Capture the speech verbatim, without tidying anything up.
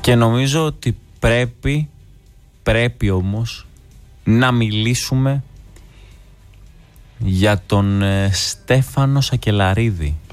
Και νομίζω ότι πρέπει, πρέπει όμως να μιλήσουμε για τον ε, Στέφανο Σακελαρίδη.